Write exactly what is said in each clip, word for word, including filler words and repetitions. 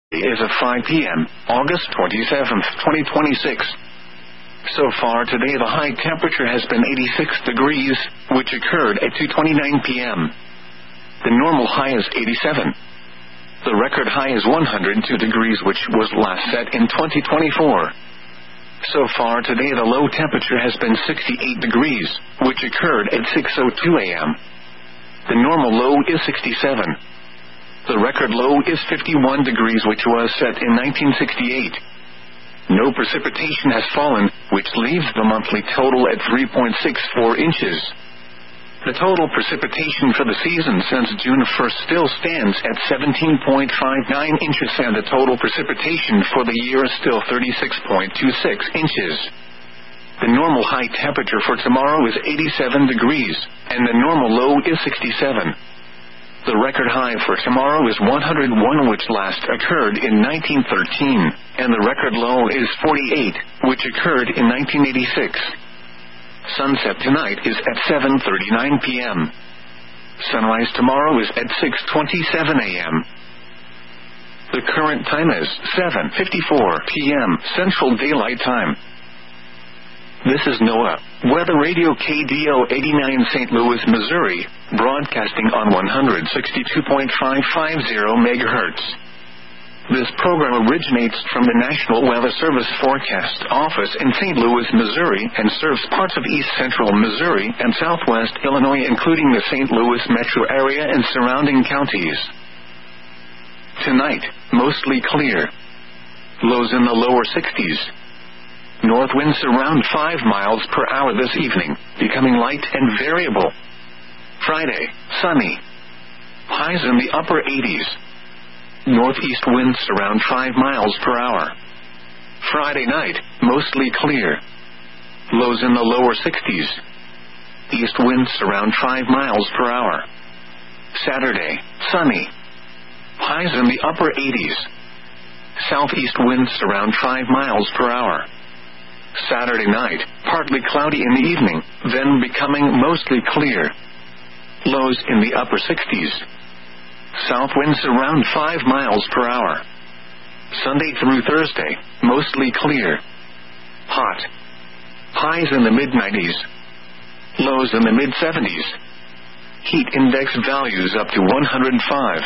Is at five p.m., August twenty-seventh, twenty twenty-six. So far today the high temperature has been eighty-six degrees, which occurred at two twenty-nine p.m. The normal high is eighty-seven. The record high is one hundred two degrees, which was last set in twenty twenty-four. So far today the low temperature has been sixty-eight degrees, which occurred at six oh two a.m. The normal low is sixty-seven. The record low is fifty-one degrees, which was set in nineteen sixty-eight. No precipitation has fallen, which leaves the monthly total at three point six four inches. The total precipitation for the season since June first still stands at seventeen point five nine inches, and the total precipitation for the year is still thirty-six point two six inches. The normal high temperature for tomorrow is eighty-seven degrees, and the normal low is sixty-seven. The record high for tomorrow is one hundred one, which last occurred in nineteen thirteen, and the record low is forty-eight, which occurred in nineteen eighty-six. Sunset tonight is at seven thirty-nine p.m. Sunrise tomorrow is at six twenty-seven a.m. The current time is seven fifty-four p.m. Central Daylight Time. This is NOAA Weather Radio K D O eighty-nine Saint Louis, Missouri, broadcasting on one sixty-two point five five zero megahertz. This program originates from the National Weather Service Forecast Office in Saint Louis, Missouri, and serves parts of east central Missouri and southwest Illinois, including the Saint Louis metro area and surrounding counties. Tonight, mostly clear. Lows in the lower sixties. North winds around five miles per hour this evening, becoming light and variable. Friday, sunny. Highs in the upper eighties. Northeast winds around five miles per hour. Friday night, mostly clear. Lows in the lower sixties. East winds around five miles per hour. Saturday, sunny. Highs in the upper eighties. Southeast winds around five miles per hour. Saturday night, partly cloudy in the evening, then becoming mostly clear. Lows in the upper sixties. South winds around five miles per hour. Sunday through Thursday, mostly clear. Hot. Highs in the mid nineties. Lows in the mid seventies. Heat index values up to one hundred five.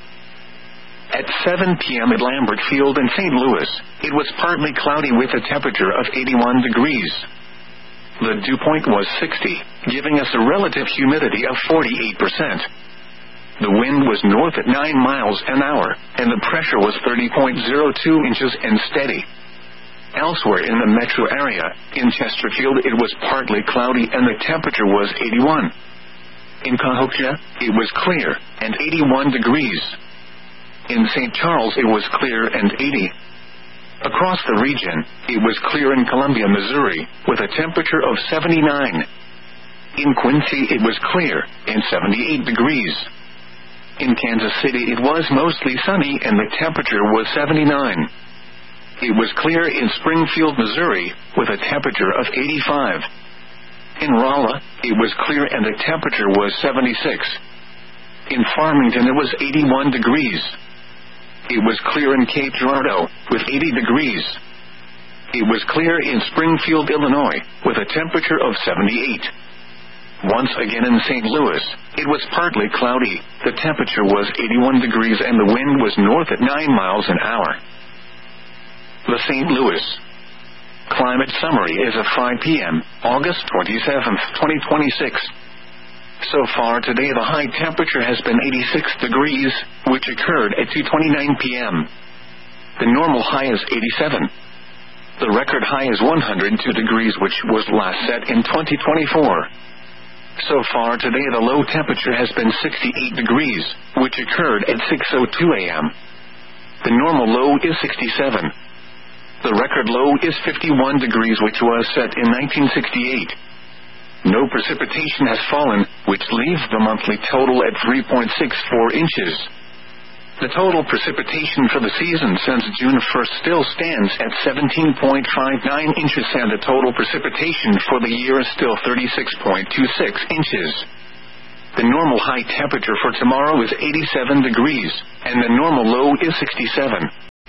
At seven p.m. at Lambert Field in Saint Louis, it was partly cloudy with a temperature of eighty-one degrees. The dew point was sixty, giving us a relative humidity of forty-eight percent. The wind was north at nine miles an hour, and the pressure was thirty point zero two inches and steady. Elsewhere in the metro area, in Chesterfield, it was partly cloudy and the temperature was eighty-one. In Cahokia, it was clear, and eighty-one degrees. In Saint Charles it was clear and eighty. Across the region, it was clear in Columbia, Missouri, with a temperature of seventy-nine. In Quincy it was clear, and seventy-eight degrees. In Kansas City it was mostly sunny and the temperature was seventy-nine. It was clear in Springfield, Missouri, with a temperature of eighty-five. In Rolla, it was clear and the temperature was seventy-six. In Farmington it was eighty-one degrees. It was clear in Cape Girardeau, with eighty degrees. It was clear in Springfield, Illinois, with a temperature of seventy-eight. Once again in Saint Louis, it was partly cloudy, the temperature was eighty-one degrees and the wind was north at nine miles an hour. The Saint Louis Climate Summary is at five p.m., August twenty-seventh, twenty twenty-six. So far today the high temperature has been eighty-six degrees, which occurred at two twenty-nine p.m. The normal high is eighty-seven. The record high is one hundred two degrees, which was last set in twenty twenty-four. So far today the low temperature has been sixty-eight degrees, which occurred at six oh two a.m. The normal low is sixty-seven. The record low is fifty-one degrees, which was set in nineteen sixty-eight. No precipitation has fallen, which leaves the monthly total at three point six four inches. The total precipitation for the season since June first still stands at seventeen point five nine inches, and the total precipitation for the year is still thirty-six point two six inches. The normal high temperature for tomorrow is eighty-seven degrees, and the normal low is sixty-seven.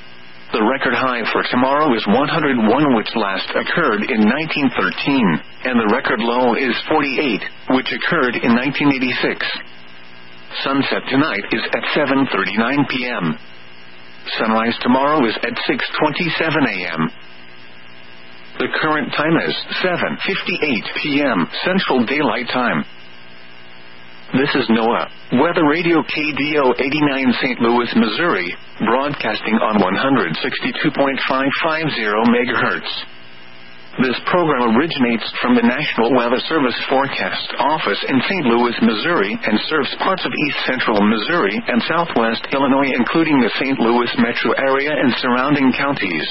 The record high for tomorrow is one hundred one, which last occurred in nineteen thirteen, and the record low is forty-eight, which occurred in nineteen eighty-six. Sunset tonight is at seven thirty-nine p.m. Sunrise tomorrow is at six twenty-seven a.m. The current time is seven fifty-eight p.m. Central Daylight Time. This is NOAA Weather Radio K D O eighty-nine Saint Louis, Missouri, broadcasting on one sixty-two point five five zero megahertz. This program originates from the National Weather Service Forecast Office in Saint Louis, Missouri, and serves parts of east central Missouri and southwest Illinois, including the Saint Louis metro area and surrounding counties.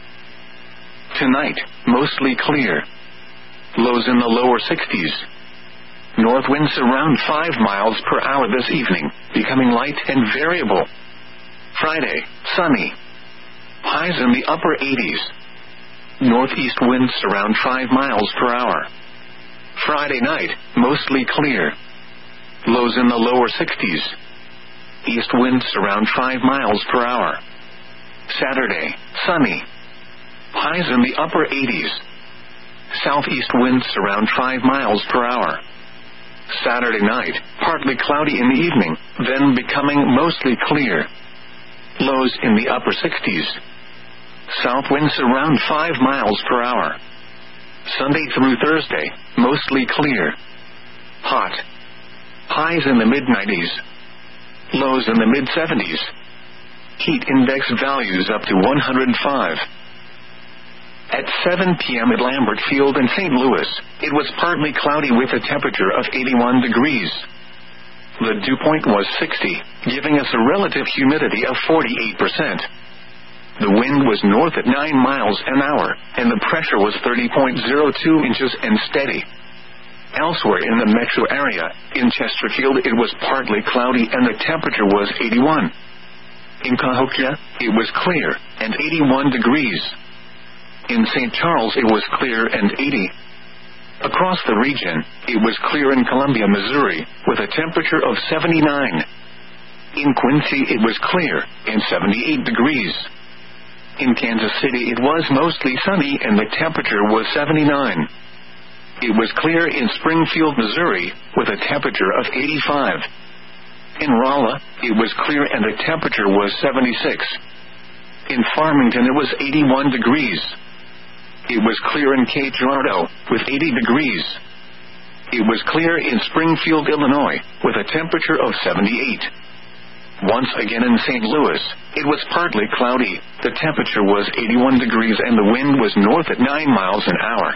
Tonight, mostly clear. Lows in the lower sixties. North winds around five miles per hour this evening, becoming light and variable. Friday, sunny. Highs in the upper eighties. Northeast winds around five miles per hour. Friday night, mostly clear. Lows in the lower sixties. East winds around five miles per hour. Saturday, sunny. Highs in the upper eighties. Southeast winds around five miles per hour. Saturday night, partly cloudy in the evening, then becoming mostly clear. Lows in the upper sixties. South winds around five miles per hour. Sunday through Thursday, mostly clear. Hot. Highs in the mid nineties. Lows in the mid seventies. Heat index values up to one hundred five. At seven p.m. at Lambert Field in Saint Louis, it was partly cloudy with a temperature of eighty-one degrees. The dew point was sixty, giving us a relative humidity of forty-eight percent. The wind was north at nine miles an hour, and the pressure was thirty point zero two inches and steady. Elsewhere in the metro area, in Chesterfield, it was partly cloudy and the temperature was eighty-one. In Cahokia, it was clear, and eighty-one degrees. In Saint Charles, it was clear and eighty. Across the region, it was clear in Columbia, Missouri, with a temperature of seventy-nine. In Quincy, it was clear, and seventy-eight degrees. In Kansas City, it was mostly sunny, and the temperature was seventy-nine. It was clear in Springfield, Missouri, with a temperature of eighty-five. In Rolla, it was clear and the temperature was seventy-six. In Farmington, it was eighty-one degrees. It was clear in Cape Girardeau, with eighty degrees. It was clear in Springfield, Illinois, with a temperature of seventy-eight. Once again in Saint Louis, it was partly cloudy, the temperature was eighty-one degrees and the wind was north at nine miles an hour.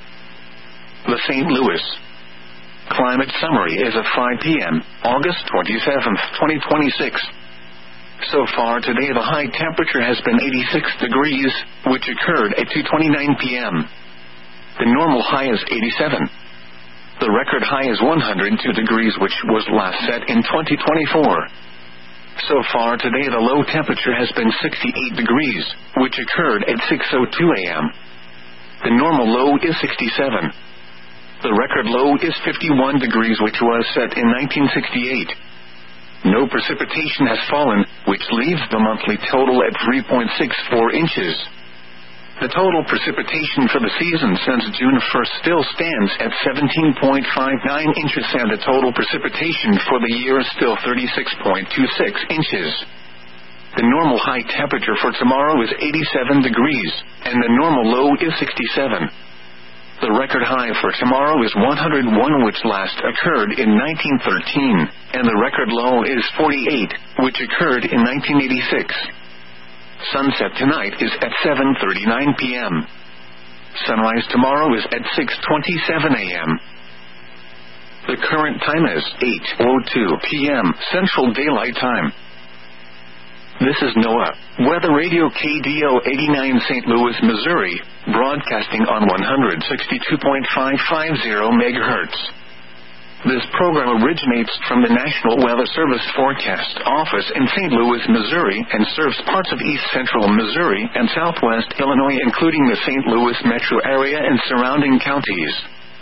The Saint Louis Climate Summary is at five p.m., August twenty-seventh, twenty twenty-six. So far today, the high temperature has been eighty-six degrees, which occurred at two twenty-nine p.m. The normal high is eighty-seven. The record high is one hundred two degrees, which was last set in twenty twenty-four. So far today, the low temperature has been sixty-eight degrees, which occurred at six oh two a.m. The normal low is sixty-seven. The record low is fifty-one degrees, which was set in nineteen sixty-eight. No precipitation has fallen, which leaves the monthly total at three point six four inches. The total precipitation for the season since June first still stands at seventeen point five nine inches, and the total precipitation for the year is still thirty-six point two six inches. The normal high temperature for tomorrow is eighty-seven degrees, and the normal low is sixty-seven. The record high for tomorrow is one hundred one, which last occurred in nineteen thirteen, and the record low is forty-eight, which occurred in nineteen eighty-six. Sunset tonight is at seven thirty-nine p.m. Sunrise tomorrow is at six twenty-seven a.m. The current time is eight oh two p.m. Central Daylight Time. This is NOAA Weather Radio K D O eighty-nine Saint Louis, Missouri, broadcasting on one sixty-two point five five zero megahertz. This program originates from the National Weather Service Forecast Office in Saint Louis, Missouri, and serves parts of east central Missouri and southwest Illinois, including the Saint Louis metro area and surrounding counties.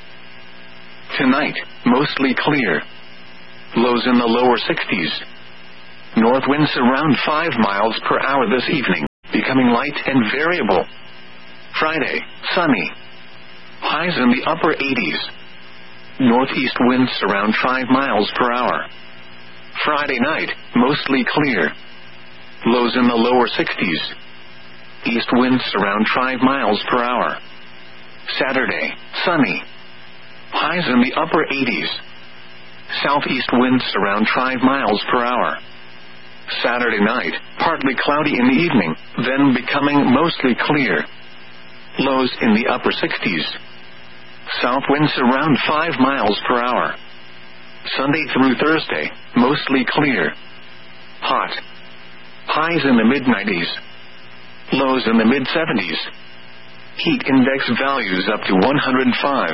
Tonight, mostly clear. Lows in the lower sixties. North winds around five miles per hour this evening, becoming becoming light and variable. Friday, sunny. Highs in the upper eighties. Northeast winds around five miles per hour. Friday night, mostly clear. Lows in the lower sixties. East winds around five miles per hour. Saturday, sunny. Highs in the upper eighties. Southeast winds around five miles per hour. Saturday night, partly cloudy in the evening, then becoming mostly clear. Lows in the upper sixties. South winds around five miles per hour. Sunday through Thursday, mostly clear. Hot. Highs in the mid nineties. Lows in the mid seventies. Heat index values up to one hundred five.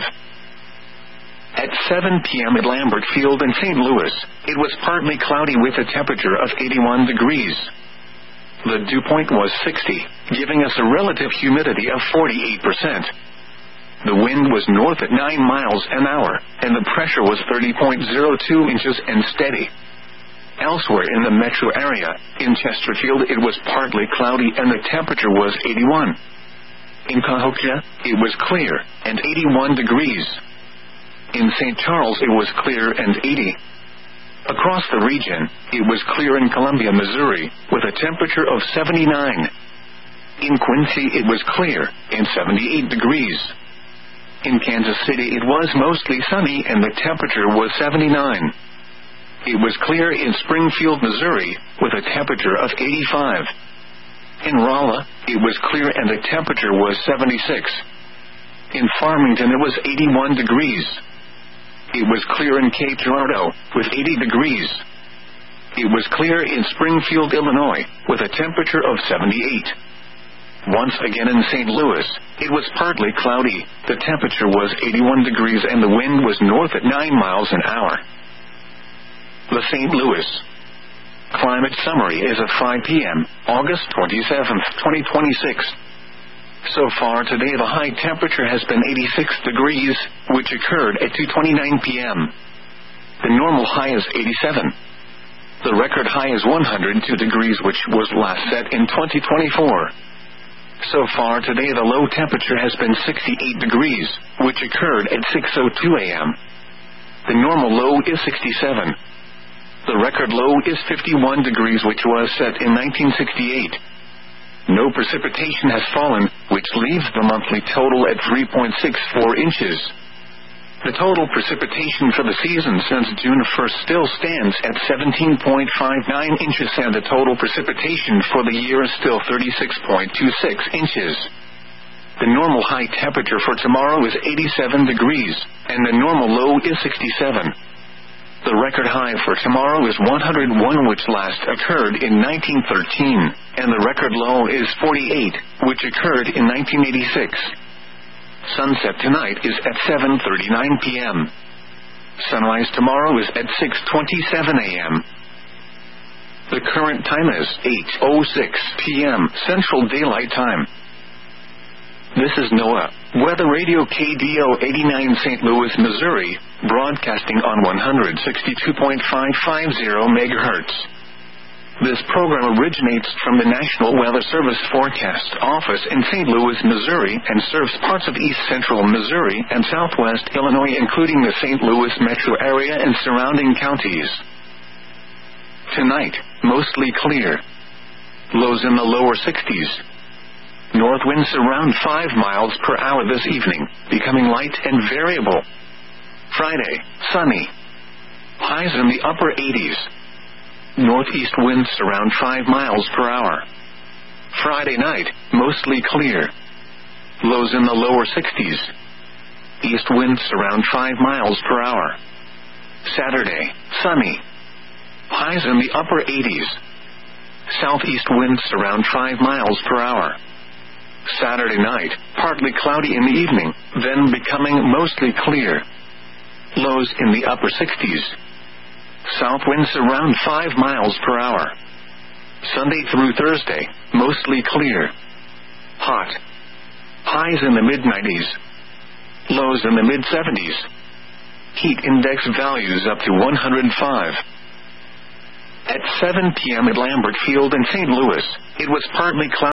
At seven p.m. at Lambert Field in Saint Louis, it was partly cloudy with a temperature of eighty-one degrees. The dew point was sixty, giving us a relative humidity of forty-eight percent. The wind was north at nine miles an hour, and the pressure was thirty point zero two inches and steady. Elsewhere in the metro area, in Chesterfield it was partly cloudy and the temperature was eighty-one. In Cahokia, it was clear, and eighty-one degrees. In Saint Charles it was clear and eighty. Across the region, it was clear in Columbia, Missouri, with a temperature of seventy-nine. In Quincy it was clear, and seventy-eight degrees. In Kansas City it was mostly sunny and the temperature was seventy-nine. It was clear in Springfield, Missouri, with a temperature of eighty-five. In Rolla, it was clear and the temperature was seventy-six. In Farmington it was eighty-one degrees. It was clear in Cape Girardeau, with eighty degrees. It was clear in Springfield, Illinois, with a temperature of seventy-eight. Once again in Saint Louis, it was partly cloudy, the temperature was eighty-one degrees and the wind was north at nine miles an hour. The Saint Louis Climate Summary is at five p.m., August twenty-seventh, twenty twenty-six. So far today the high temperature has been eighty-six degrees, which occurred at two twenty-nine p.m. The normal high is eighty-seven. The record high is one hundred two degrees, which was last set in twenty twenty-four. So far today the low temperature has been sixty-eight degrees, which occurred at six oh two a.m. The normal low is sixty-seven. The record low is fifty-one degrees, which was set in nineteen sixty-eight. No precipitation has fallen, which leaves the monthly total at three point six four inches. The total precipitation for the season since June first still stands at seventeen point five nine inches, and the total precipitation for the year is still thirty-six point two six inches. The normal high temperature for tomorrow is eighty-seven degrees, and the normal low is sixty-seven. The record high for tomorrow is one hundred one, which last occurred in nineteen thirteen, and the record low is forty-eight, which occurred in nineteen eighty-six. Sunset tonight is at seven thirty-nine p.m. Sunrise tomorrow is at six twenty-seven a.m. The current time is eight oh six p.m. Central Daylight Time. This is NOAA Weather Radio K D O eighty-nine Saint Louis, Missouri, broadcasting on one sixty-two point five five zero megahertz. This program originates from the National Weather Service Forecast Office in Saint Louis, Missouri, and serves parts of east central Missouri and southwest Illinois, including the Saint Louis metro area and surrounding counties. Tonight, mostly clear. Lows in the lower sixties. North winds around five miles per hour this evening, becoming light and variable. Friday, sunny. Highs in the upper eighties. Northeast winds around five miles per hour. Friday night, mostly clear. Lows in the lower sixties. East winds around five miles per hour. Saturday, sunny. Highs in the upper eighties. Southeast winds around five miles per hour. Saturday night, partly cloudy in the evening, then becoming mostly clear. Lows in the upper sixties. South winds around five miles per hour. Sunday through Thursday, mostly clear. Hot. Highs in the mid nineties. Lows in the mid seventies. Heat index values up to one hundred five. At seven p.m. at Lambert Field in Saint Louis, it was partly cloudy.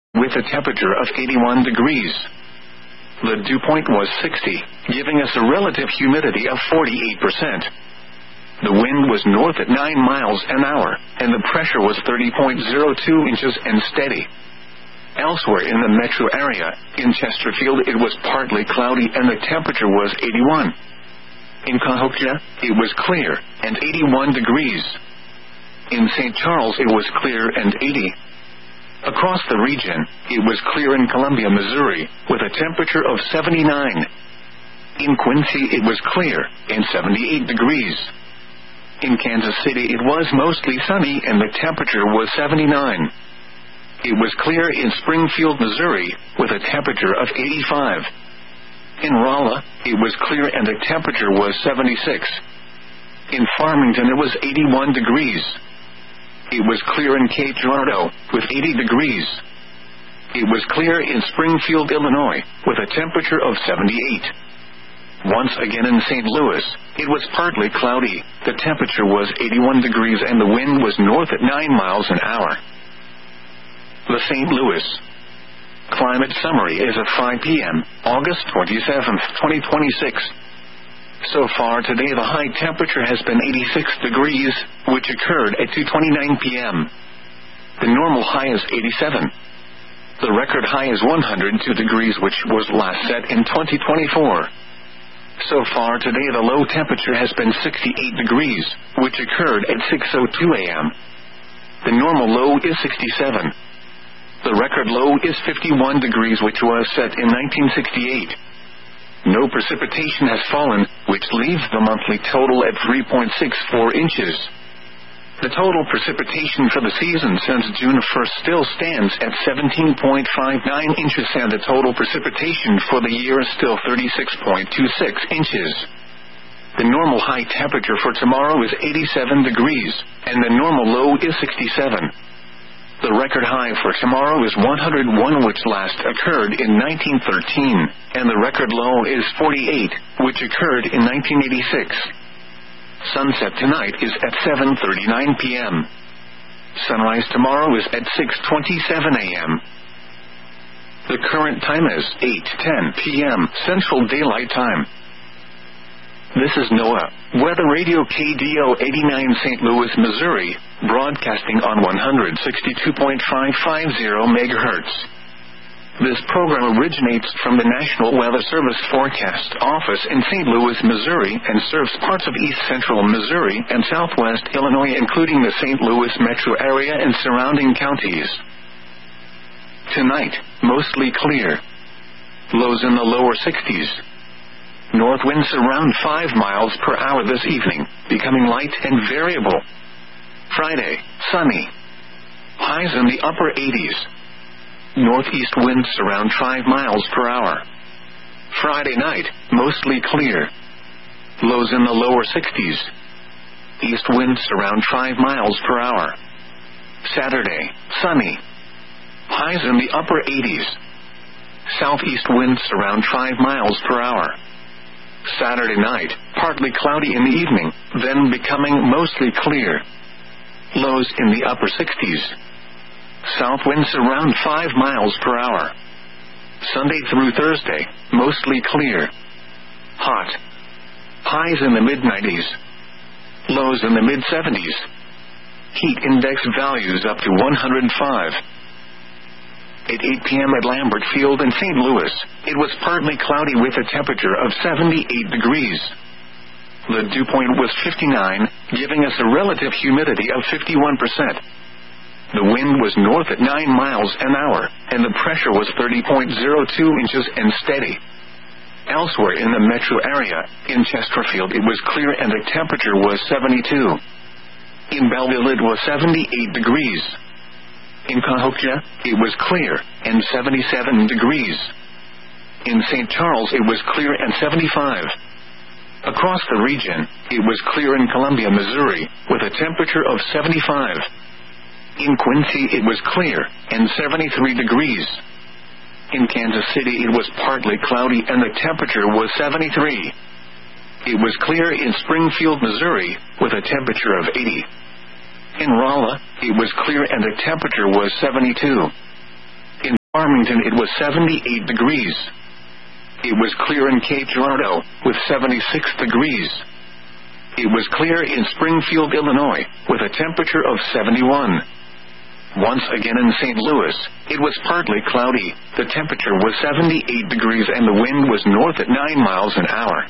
with a temperature of eighty-one degrees. The dew point was sixty, giving us a relative humidity of forty-eight percent. The wind was north at nine miles an hour, and the pressure was thirty point zero two inches and steady. Elsewhere in the metro area, in Chesterfield it was partly cloudy and the temperature was eighty-one. In Cahokia, it was clear, and eighty-one degrees. In Saint Charles it was clear and eighty. Across the region, it was clear in Columbia, Missouri, with a temperature of seventy-nine. In Quincy it was clear, and seventy-eight degrees. In Kansas City it was mostly sunny and the temperature was seventy-nine. It was clear in Springfield, Missouri, with a temperature of eighty-five. In Rolla, it was clear and the temperature was seventy-six. In Farmington it was eighty-one degrees. It was clear in Cape Girardeau, with eighty degrees. It was clear in Springfield, Illinois, with a temperature of seventy-eight. Once again in Saint Louis, it was partly cloudy, the temperature was eighty-one degrees and the wind was north at nine miles an hour. The Saint Louis Climate Summary is at five p.m., August twenty-seventh, twenty twenty-six. So far today the high temperature has been eighty-six degrees, which occurred at two twenty-nine p.m. The normal high is eighty-seven. The record high is one hundred two degrees, which was last set in twenty twenty-four. So far today the low temperature has been sixty-eight degrees, which occurred at six oh two a.m. The normal low is sixty-seven. The record low is fifty-one degrees, which was set in nineteen sixty-eight. No precipitation has fallen, which leaves the monthly total at three point six four inches. The total precipitation for the season since June first still stands at seventeen point five nine inches, and the total precipitation for the year is still thirty-six point two six inches. The normal high temperature for tomorrow is eighty-seven degrees, and the normal low is sixty-seven. The record high for tomorrow is one hundred one, which last occurred in nineteen thirteen, and the record low is forty-eight, which occurred in nineteen eighty-six. Sunset tonight is at seven thirty-nine p.m. Sunrise tomorrow is at six twenty-seven a.m. The current time is eight ten p.m. Central Daylight Time. This is NOAA Weather Radio K D O eighty-nine, Saint Louis, Missouri, broadcasting on one sixty-two point five five zero megahertz. This program originates from the National Weather Service Forecast Office in Saint Louis, Missouri, and serves parts of east central Missouri and southwest Illinois, including the Saint Louis metro area and surrounding counties. Tonight, mostly clear. Lows in the lower sixties. North winds around five miles per hour this evening, becoming light and variable. Friday, sunny. Highs in the upper eighties. Northeast winds around five miles per hour. Friday night, mostly clear. Lows in the lower sixties. East winds around five miles per hour. Saturday, sunny. Highs in the upper eighties. Southeast winds around five miles per hour. Saturday night, partly cloudy in the evening, then becoming mostly clear. Lows in the upper sixties. South winds around five miles per hour. Sunday through Thursday, mostly clear. Hot. Highs in the mid nineties. Lows in the mid seventies. Heat index values up to one hundred five. At eight p.m. at Lambert Field in Saint Louis, it was partly cloudy with a temperature of seventy-eight degrees. The dew point was fifty-nine, giving us a relative humidity of fifty-one percent. The wind was north at nine miles an hour, and the pressure was thirty point zero two inches and steady. Elsewhere in the metro area, in Chesterfield it was clear and the temperature was seventy-two. In Belleville it was seventy-eight degrees. In Cahokia, it was clear, and seventy-seven degrees. In Saint Charles it was clear and seventy-five. Across the region, it was clear in Columbia, Missouri, with a temperature of seventy-five. In Quincy it was clear, and seventy-three degrees. In Kansas City it was partly cloudy and the temperature was seventy-three. It was clear in Springfield, Missouri, with a temperature of eighty. In Rolla, it was clear and the temperature was seventy-two. Farmington it was seventy-eight degrees. It was clear in Cape Girardeau, with seventy-six degrees. It was clear in Springfield, Illinois, with a temperature of seventy-one. Once again in Saint Louis, it was partly cloudy, the temperature was seventy-eight degrees and the wind was north at nine miles an hour.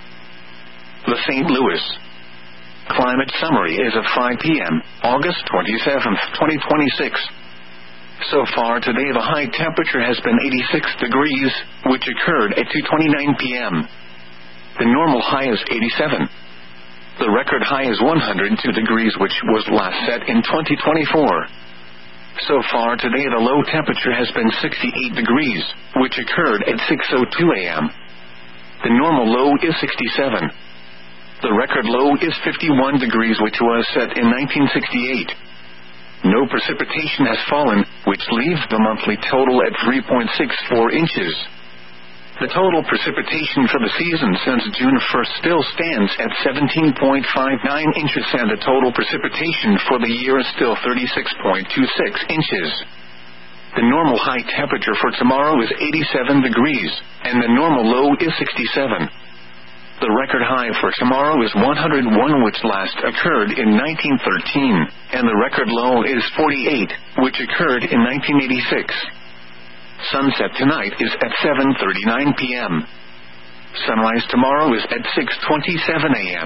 The Saint Louis climate summary is at five p.m., August twenty-seventh, twenty twenty-six. So far today the high temperature has been eighty-six degrees, which occurred at two twenty-nine p.m. The normal high is eighty-seven. The record high is one hundred two degrees, which was last set in twenty twenty-four. So far today the low temperature has been sixty-eight degrees, which occurred at six oh two a.m. The normal low is sixty-seven. The record low is fifty-one degrees, which was set in nineteen sixty-eight. No precipitation has fallen, which leaves the monthly total at three point six four inches. The total precipitation for the season since June first still stands at seventeen point five nine inches, and the total precipitation for the year is still thirty-six point two six inches. The normal high temperature for tomorrow is eighty-seven degrees, and the normal low is sixty-seven. The record high for tomorrow is one hundred one, which last occurred in nineteen thirteen, and the record low is forty-eight, which occurred in nineteen eighty-six. Sunset tonight is at seven thirty-nine p.m. Sunrise tomorrow is at six twenty-seven a.m.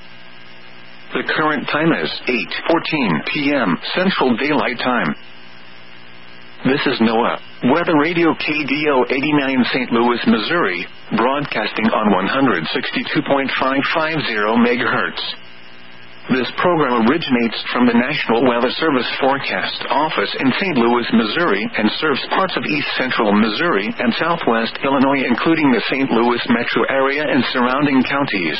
The current time is eight fourteen p.m. Central Daylight Time. This is NOAA Weather Radio K D O eighty-nine Saint Louis, Missouri, broadcasting on one sixty-two point five five zero megahertz. This program originates from the National Weather Service Forecast Office in Saint Louis, Missouri, and serves parts of east central Missouri and southwest Illinois, including the Saint Louis metro area and surrounding counties.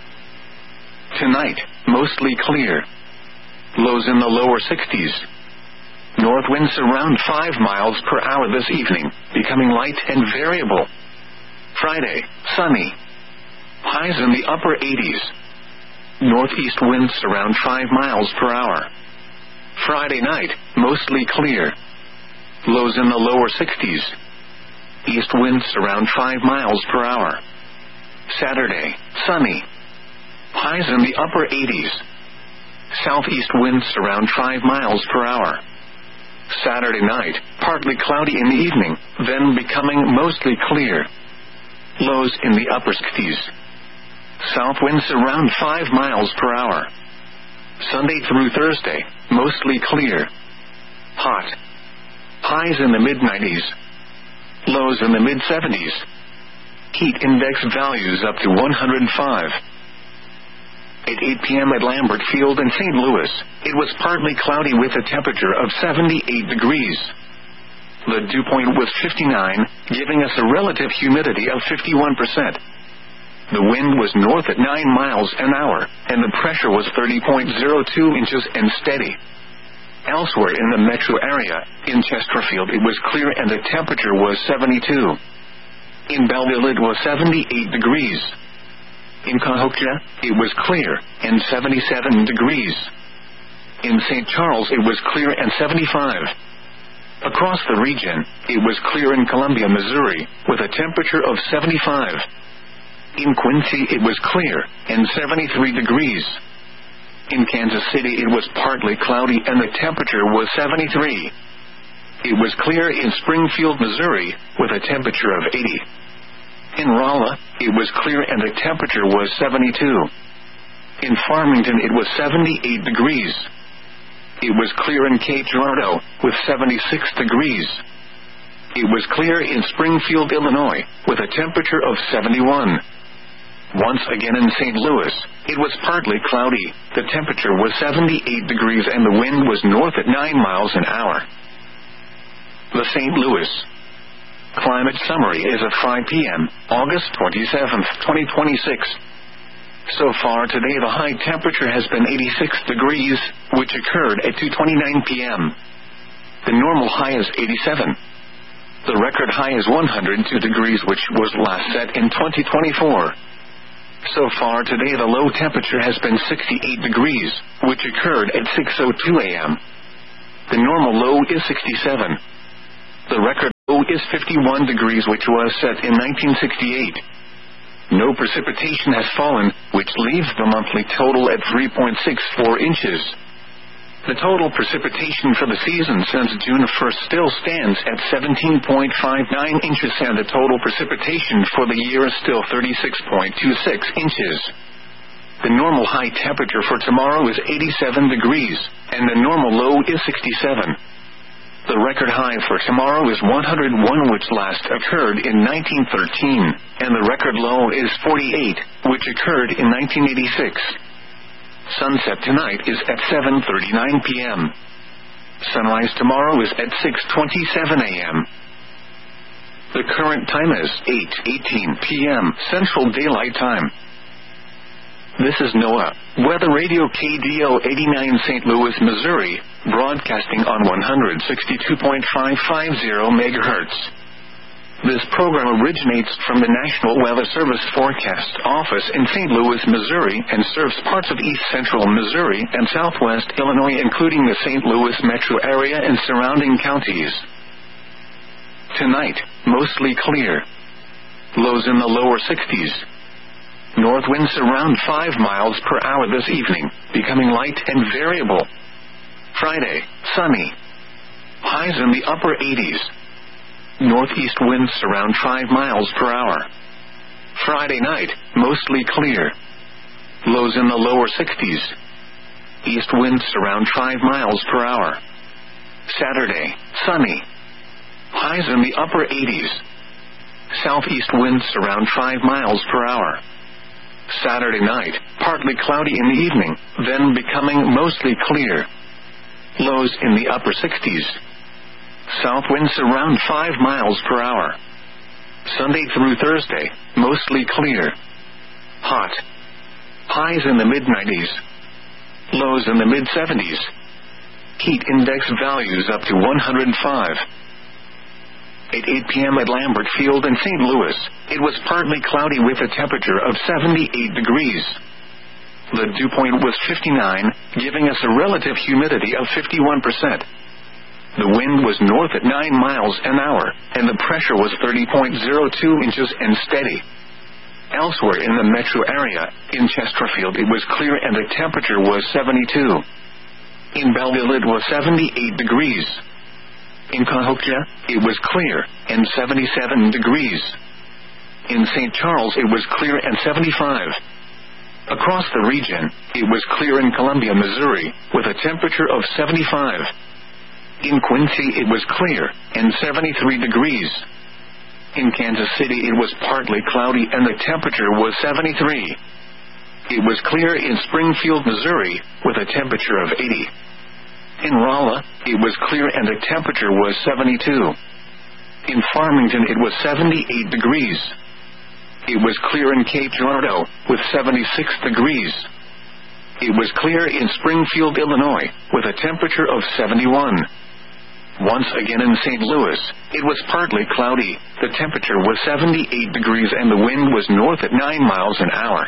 Tonight, mostly clear. Lows in the lower sixties. North winds around five miles per hour this evening, becoming light and variable. Friday, sunny. Highs in the upper eighties. Northeast winds around five miles per hour. Friday night, mostly clear. Lows in the lower sixties. East winds around five miles per hour. Saturday, sunny. Highs in the upper eighties. Southeast winds around five miles per hour. Saturday night, partly cloudy in the evening, then becoming mostly clear. Lows in the upper sixties. South winds around five miles per hour. Sunday through Thursday, mostly clear. Hot. Highs in the mid nineties. Lows in the mid seventies. Heat index values up to one hundred five. At eight p.m. at Lambert Field in Saint Louis, it was partly cloudy with a temperature of seventy-eight degrees. The dew point was fifty-nine, giving us a relative humidity of fifty-one percent. The wind was north at nine miles an hour, and the pressure was thirty point zero two inches and steady. Elsewhere in the metro area, in Chesterfield it was clear and the temperature was seventy-two. In Belleville it was seventy-eight degrees. In Cahokia, it was clear, and seventy-seven degrees. In Saint Charles it was clear and seventy-five. Across the region, it was clear in Columbia, Missouri, with a temperature of seventy-five. In Quincy it was clear, and seventy-three degrees. In Kansas City it was partly cloudy and the temperature was seventy-three. It was clear in Springfield, Missouri, with a temperature of eighty. In Rolla, it was clear and the temperature was seventy-two. In Farmington it was seventy-eight degrees. It was clear in Cape Girardeau, with seventy-six degrees. It was clear in Springfield, Illinois, with a temperature of seventy-one. Once again in Saint Louis, it was partly cloudy, the temperature was seventy-eight degrees and the wind was north at nine miles an hour. The Saint Louis climate summary is at five p.m., August twenty-seventh, twenty twenty-six. So far today the high temperature has been eighty-six degrees, which occurred at two twenty-nine p.m. The normal high is eighty-seven. The record high is one hundred two degrees, which was last set in twenty twenty-four. So far today the low temperature has been sixty-eight degrees, which occurred at six oh two a.m. The normal low is sixty-seven. The record is fifty-one degrees, which was set in nineteen sixty-eight. No precipitation has fallen, which leaves the monthly total at three point six four inches. The total precipitation for the season since June first still stands at seventeen point five nine inches, and the total precipitation for the year is still thirty-six point two six inches. The normal high temperature for tomorrow is eighty-seven degrees, and the normal low is sixty-seven. The record high for tomorrow is one hundred one, which last occurred in nineteen thirteen, and the record low is forty-eight, which occurred in nineteen eighty-six. Sunset tonight is at seven thirty-nine p.m. Sunrise tomorrow is at six twenty-seven a.m. The current time is eight eighteen p.m. Central Daylight Time. This is NOAA Weather Radio K D O eighty-nine, Saint Louis, Missouri, broadcasting on one sixty-two point five five zero megahertz. This program originates from the National Weather Service Forecast Office in Saint Louis, Missouri, and serves parts of east central Missouri and southwest Illinois, including the Saint Louis metro area and surrounding counties. Tonight, mostly clear. Lows in the lower sixties. North winds around five miles per hour this evening, becoming light and variable. Friday, sunny. Highs in the upper eighties. Northeast winds around five miles per hour. Friday night, mostly clear. Lows in the lower sixties. East winds around five miles per hour. Saturday, sunny. Highs in the upper eighties. Southeast winds around five miles per hour. Saturday night, partly cloudy in the evening, then becoming mostly clear. Lows in the upper sixties. South winds around five miles per hour. Sunday through Thursday, mostly clear. Hot. Highs in the mid nineties. Lows in the mid seventies. Heat index values up to one hundred five. At eight p.m. at Lambert Field in Saint Louis, it was partly cloudy with a temperature of seventy-eight degrees. The dew point was fifty-nine, giving us a relative humidity of fifty-one percent. The wind was north at nine miles an hour, and the pressure was thirty point zero two inches and steady. Elsewhere in the metro area, in Chesterfield it was clear and the temperature was seventy-two. In Belleville it was seventy-eight degrees. In Cahokia, it was clear, and seventy-seven degrees. In Saint Charles it was clear and seventy-five. Across the region, it was clear in Columbia, Missouri, with a temperature of seventy-five. In Quincy it was clear, and seventy-three degrees. In Kansas City it was partly cloudy and the temperature was seventy-three. It was clear in Springfield, Missouri, with a temperature of eighty. In Rolla, it was clear and the temperature was seventy-two. In Farmington it was seventy-eight degrees. It was clear in Cape Girardeau, with seventy-six degrees. It was clear in Springfield, Illinois, with a temperature of seventy-one. Once again in Saint Louis, it was partly cloudy, the temperature was seventy-eight degrees and the wind was north at nine miles an hour.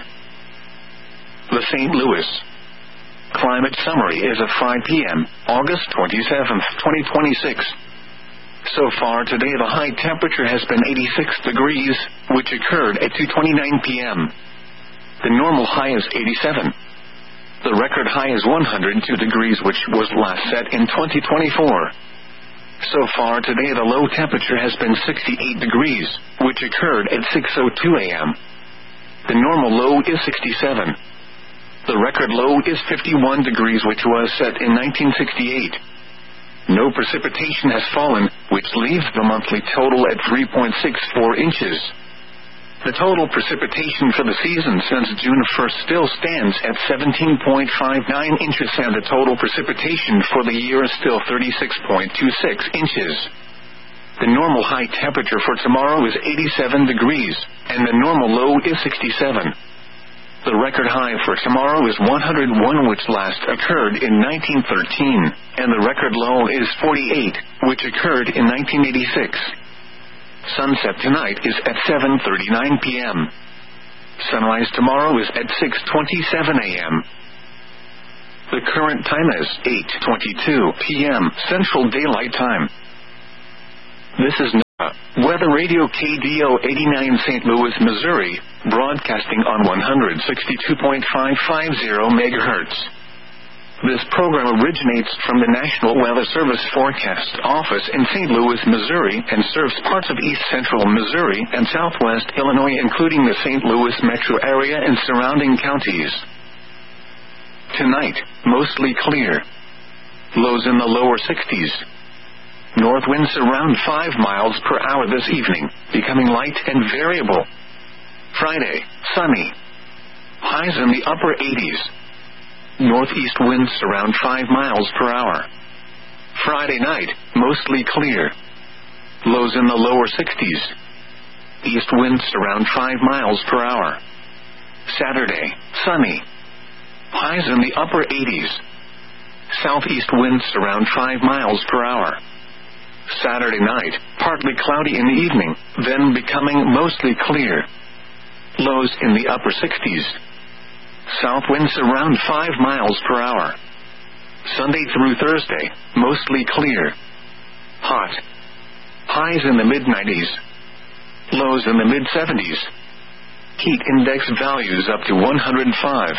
The Saint Louis Climate Summary is at five p.m., August twenty-seventh, twenty twenty-six. So far today the high temperature has been eighty-six degrees, which occurred at two twenty-nine p.m. The normal high is eighty-seven. The record high is one hundred two degrees, which was last set in twenty twenty-four. So far today the low temperature has been sixty-eight degrees, which occurred at six oh two a.m. The normal low is sixty-seven. The record low is fifty-one degrees, which was set in nineteen sixty-eight. No precipitation has fallen, which leaves the monthly total at three point six four inches. The total precipitation for the season since June first still stands at seventeen point five nine inches, and the total precipitation for the year is still thirty-six point two six inches. The normal high temperature for tomorrow is eighty-seven degrees, and the normal low is sixty-seven. The record high for tomorrow is one hundred one, which last occurred in nineteen thirteen, and the record low is forty-eight, which occurred in nineteen eighty-six. Sunset tonight is at seven thirty-nine p.m. Sunrise tomorrow is at six twenty-seven a.m. The current time is eight twenty-two p.m. Central Daylight Time. This is Weather Radio K D O eighty-nine Saint Louis, Missouri, broadcasting on one sixty-two point five five zero megahertz. This program originates from the National Weather Service Forecast Office in Saint Louis, Missouri, and serves parts of east central Missouri and southwest Illinois, including the Saint Louis metro area and surrounding counties. Tonight, mostly clear. Lows in the lower sixties. North winds around five miles per hour this evening, becoming light and variable. Friday, sunny. Highs in the upper eighties. Northeast winds around five miles per hour. Friday night, mostly clear. Lows in the lower sixties. East winds around five miles per hour. Saturday, sunny. Highs in the upper eighties. Southeast winds around five miles per hour. Saturday night, partly cloudy in the evening, then becoming mostly clear. Lows in the upper sixties. South winds around five miles per hour. Sunday through Thursday, mostly clear. Hot. Highs in the mid nineties. Lows in the mid seventies. Heat index values up to one hundred five.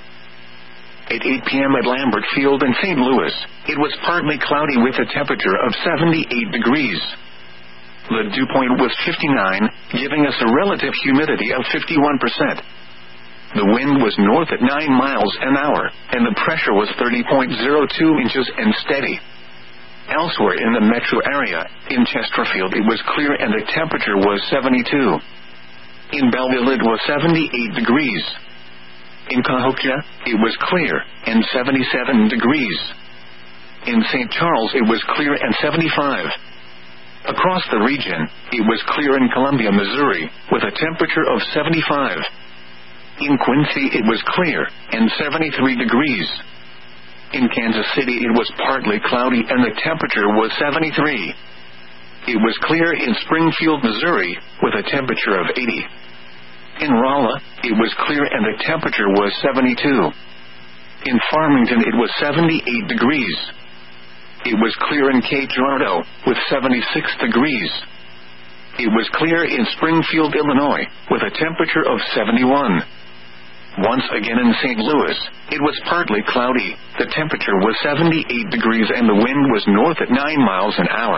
At eight p.m. at Lambert Field in Saint Louis, it was partly cloudy with a temperature of seventy-eight degrees. The dew point was fifty-nine, giving us a relative humidity of fifty-one percent. The wind was north at nine miles an hour, and the pressure was thirty point zero two inches and steady. Elsewhere in the metro area, in Chesterfield it was clear and the temperature was seventy-two. In Belleville it was seventy-eight degrees. In Cahokia, it was clear, and seventy-seven degrees. In Saint Charles it was clear and seventy-five. Across the region, it was clear in Columbia, Missouri, with a temperature of seventy-five. In Quincy it was clear, and seventy-three degrees. In Kansas City it was partly cloudy and the temperature was seventy-three. It was clear in Springfield, Missouri, with a temperature of eighty. In Rolla, it was clear and the temperature was seventy-two. In Farmington it was seventy-eight degrees. It was clear in Cape Girardeau, with seventy-six degrees. It was clear in Springfield, Illinois, with a temperature of seventy-one. Once again in Saint Louis, it was partly cloudy, the temperature was seventy-eight degrees and the wind was north at nine miles an hour.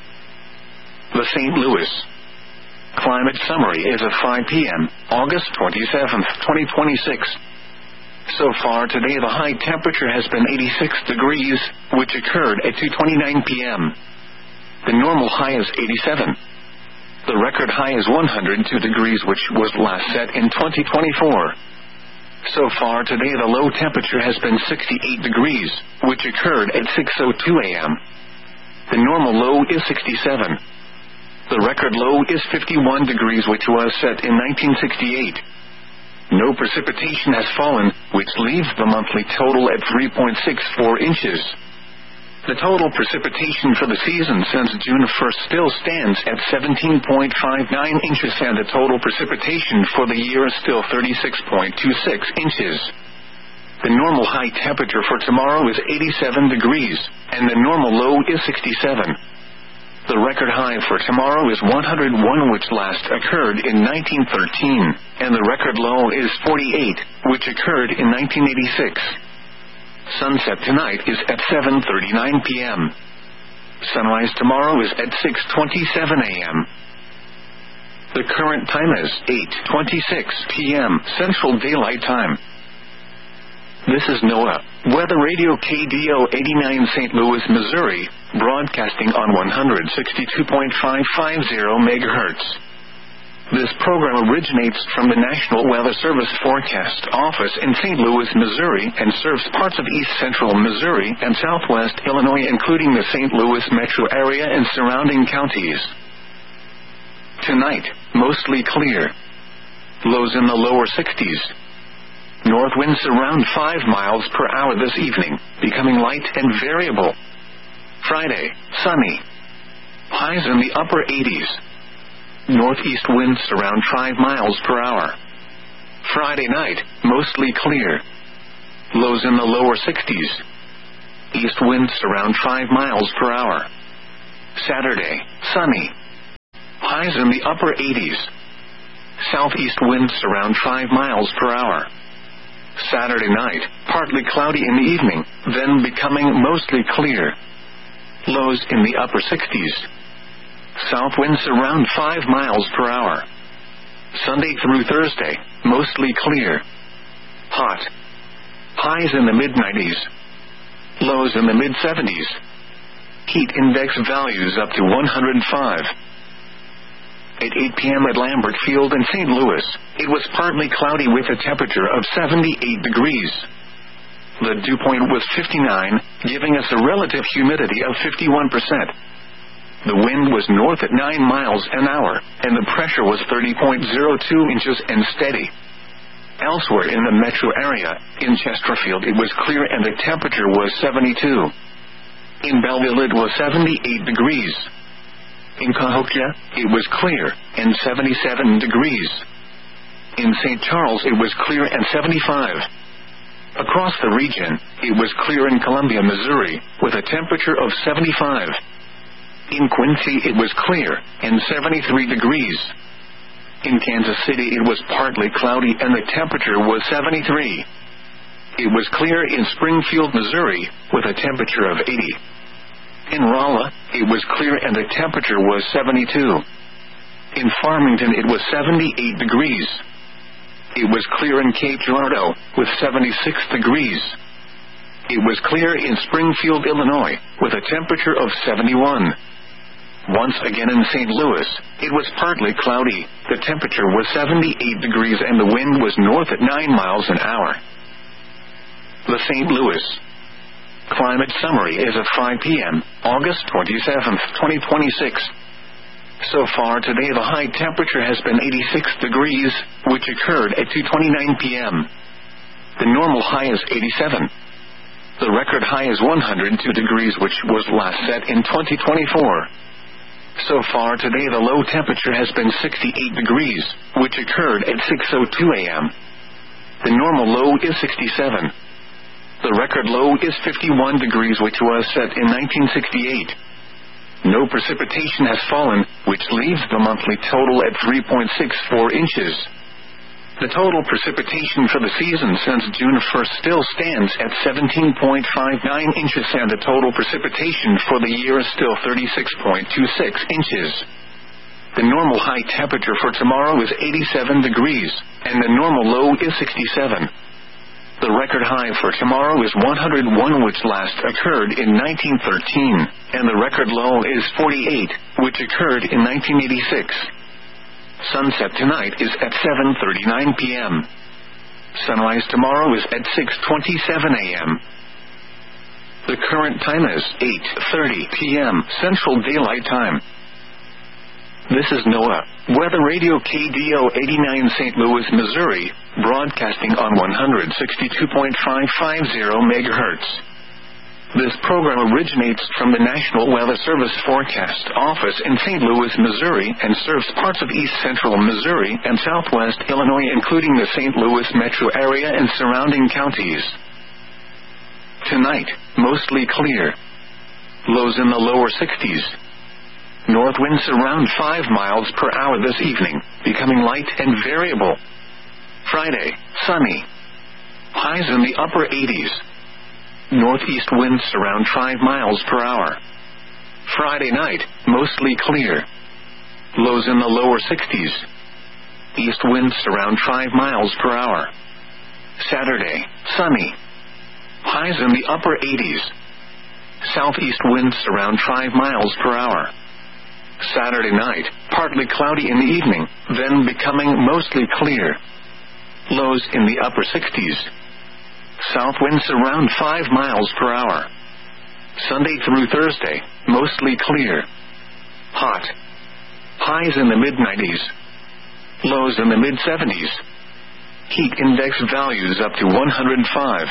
The Saint Louis Climate Summary is at five p.m., August twenty-seventh, twenty twenty-six. So far today the high temperature has been eighty-six degrees, which occurred at two twenty-nine p.m. The normal high is eighty-seven. The record high is one hundred two degrees, which was last set in twenty twenty-four. So far today the low temperature has been sixty-eight degrees, which occurred at six oh two a.m. The normal low is sixty-seven. The record low is fifty-one degrees, which was set in nineteen sixty-eight. No precipitation has fallen, which leaves the monthly total at three point six four inches. The total precipitation for the season since June first still stands at seventeen point five nine inches, and the total precipitation for the year is still thirty-six point two six inches. The normal high temperature for tomorrow is eighty-seven degrees, and the normal low is sixty-seven. The record high for tomorrow is one hundred one, which last occurred in nineteen thirteen, and the record low is forty-eight, which occurred in nineteen eighty-six. Sunset tonight is at seven thirty-nine p.m. Sunrise tomorrow is at six twenty-seven a.m. The current time is eight twenty-six p.m. Central Daylight Time. This is NOAA, Weather Radio K D O eighty-nine Saint Louis, Missouri, broadcasting on one sixty-two point five five zero megahertz. This program originates from the National Weather Service Forecast Office in Saint Louis, Missouri, and serves parts of east central Missouri and southwest Illinois, including the Saint Louis metro area and surrounding counties. Tonight, mostly clear. Lows in the lower sixties. North winds around five miles per hour this evening, becoming light and variable. Friday, sunny. Highs in the upper eighties. Northeast winds around five miles per hour. Friday night, mostly clear. Lows in the lower sixties. East winds around five miles per hour. Saturday, sunny. highs in the upper eighties. Southeast winds around five miles per hour. Saturday night, partly cloudy in the evening, then becoming mostly clear. Lows in the upper sixties. South winds around five miles per hour. Sunday through Thursday, mostly clear. Hot. Highs in the mid nineties. Lows in the mid seventies. Heat index values up to one hundred five. At eight p.m. at Lambert Field in Saint Louis, it was partly cloudy with a temperature of seventy-eight degrees. The dew point was fifty-nine, giving us a relative humidity of fifty-one percent. The wind was north at nine miles an hour, and the pressure was thirty point zero two inches and steady. Elsewhere in the metro area, in Chesterfield it was clear and the temperature was seventy-two. In Belleville it was seventy-eight degrees. In Cahokia, it was clear, and seventy-seven degrees. In Saint Charles it was clear and seventy-five. Across the region, it was clear in Columbia, Missouri, with a temperature of seventy-five. In Quincy it was clear, and seventy-three degrees. In Kansas City it was partly cloudy and the temperature was seventy-three. It was clear in Springfield, Missouri, with a temperature of eighty. In Rolla, it was clear and the temperature was seventy-two. In Farmington it was seventy-eight degrees. It was clear in Cape Girardeau, with seventy-six degrees. It was clear in Springfield, Illinois, with a temperature of seventy-one. Once again in Saint Louis, it was partly cloudy, the temperature was seventy-eight degrees and the wind was north at nine miles an hour. The Saint Louis Climate Summary is at five p.m., August twenty-seventh, twenty twenty-six. So far today the high temperature has been eighty-six degrees, which occurred at two twenty-nine p.m. The normal high is eighty-seven. The record high is one hundred two degrees, which was last set in twenty twenty-four. So far today the low temperature has been sixty-eight degrees, which occurred at six oh two a.m. The normal low is sixty-seven. The record low is fifty-one degrees, which was set in nineteen sixty-eight. No precipitation has fallen, which leaves the monthly total at three point six four inches. The total precipitation for the season since June first still stands at seventeen point five nine inches, and the total precipitation for the year is still thirty-six point two six inches. The normal high temperature for tomorrow is eighty-seven degrees, and the normal low is sixty-seven. The record high for tomorrow is one hundred one, which last occurred in nineteen thirteen, and the record low is forty-eight, which occurred in nineteen eighty-six. Sunset tonight is at seven thirty-nine p.m. Sunrise tomorrow is at six twenty-seven a.m. The current time is eight thirty p.m. Central Daylight Time. This is NOAA Weather Radio K D O eighty-nine Saint Louis, Missouri, broadcasting on one sixty-two point five five zero megahertz. This program originates from the National Weather Service Forecast Office in Saint Louis, Missouri, and serves parts of east central Missouri and southwest Illinois, including the Saint Louis metro area and surrounding counties. Tonight, mostly clear. Lows in the lower sixties. North winds around five miles per hour this evening, becoming light and variable. Friday, sunny. Highs in the upper eighties. Northeast winds around five miles per hour. Friday night, mostly clear. Lows in the lower sixties. East winds around five miles per hour. Saturday, sunny. Highs in the upper eighties. Southeast winds around five miles per hour. Saturday night, partly cloudy in the evening, then becoming mostly clear. Lows in the upper sixties. South winds around five miles per hour. Sunday through Thursday, mostly clear. Hot. Highs in the mid nineties. Lows in the mid seventies. Heat index values up to one hundred five.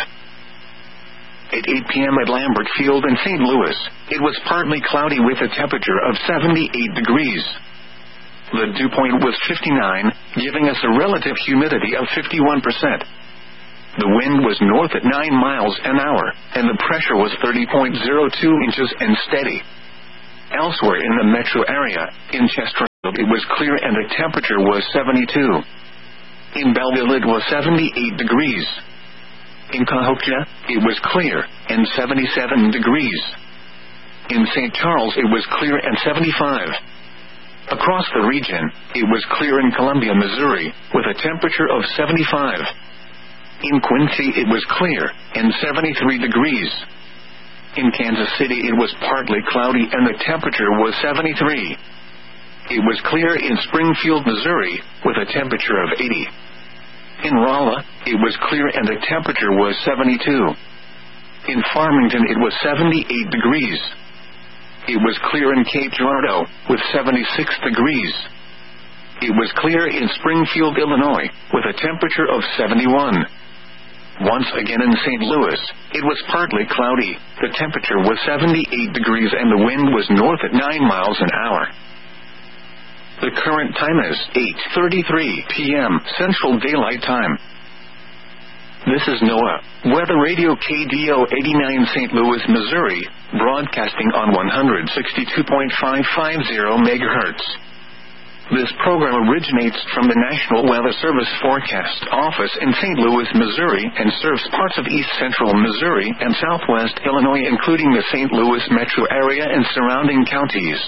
At eight p.m. at Lambert Field in Saint Louis, it was partly cloudy with a temperature of seventy-eight degrees. The dew point was fifty-nine, giving us a relative humidity of fifty-one percent. The wind was north at nine miles an hour, and the pressure was thirty point zero two inches and steady. Elsewhere in the metro area, in Chesterfield, it was clear and the temperature was seventy-two. In Belleville it was seventy-eight degrees. In Cahokia, it was clear and seventy-seven degrees. In Saint Charles it was clear and seventy-five. Across the region, it was clear in Columbia, Missouri, with a temperature of seventy-five. In Quincy it was clear and seventy-three degrees. In Kansas City it was partly cloudy and the temperature was seventy-three. It was clear in Springfield, Missouri, with a temperature of eighty. In Rolla, it was clear and the temperature was seventy-two. In Farmington it was seventy-eight degrees. It was clear in Cape Girardeau, with seventy-six degrees. It was clear in Springfield, Illinois, with a temperature of seventy-one. Once again in Saint Louis, it was partly cloudy, the temperature was seventy-eight degrees and the wind was north at nine miles an hour. The current time is eight thirty-three p.m. Central Daylight Time. This is NOAA, Weather Radio K D O eighty-nine Saint Louis, Missouri, broadcasting on one sixty-two point five five zero megahertz. This program originates from the National Weather Service Forecast Office in Saint Louis, Missouri, and serves parts of east central Missouri and southwest Illinois, including the Saint Louis metro area and surrounding counties.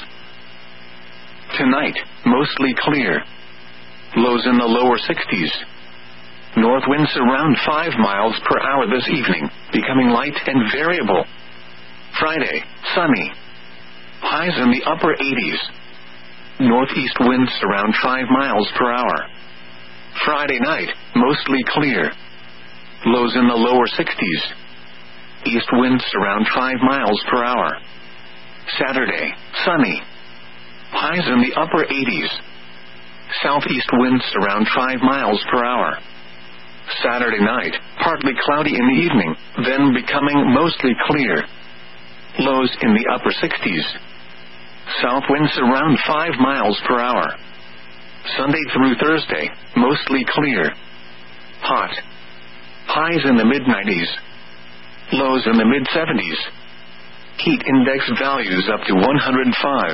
Tonight, mostly clear. Lows in the lower sixties. North winds around five miles per hour this evening, becoming light and variable. Friday, sunny. Highs in the upper eighties. Northeast winds around five miles per hour. Friday night, mostly clear. Lows in the lower sixties. East winds around five miles per hour. Saturday, sunny. Highs in the upper eighties. Southeast winds around five miles per hour. Saturday night, partly cloudy in the evening, then becoming mostly clear. Lows in the upper sixties. South winds around five miles per hour. Sunday through Thursday, mostly clear. Hot. Highs in the mid nineties. Lows in the mid seventies. Heat index values up to one hundred five.